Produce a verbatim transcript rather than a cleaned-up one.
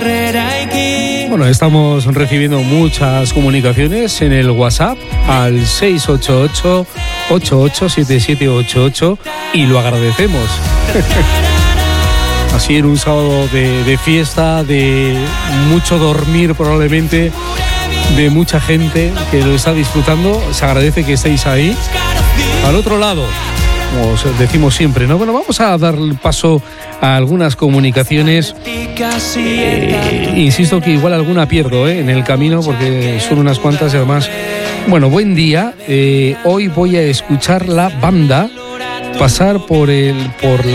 Bueno, estamos recibiendo muchas comunicaciones en el WhatsApp al seis ocho ocho, ocho ocho siete siete ocho ocho y lo agradecemos. Así en un sábado de, de fiesta, de mucho dormir probablemente, de mucha gente que lo está disfrutando, se agradece que estéis ahí. Al otro lado, como decimos siempre, ¿no? Bueno, vamos a dar paso a algunas comunicaciones. Eh, insisto que igual alguna pierdo ¿eh? en el camino porque son unas cuantas y además... Bueno, buen día. Eh, hoy voy a escuchar la banda pasar por el por la